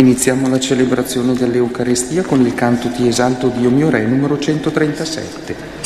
Iniziamo la celebrazione dell'Eucaristia con il canto Ti esalto Dio mio Re numero 137.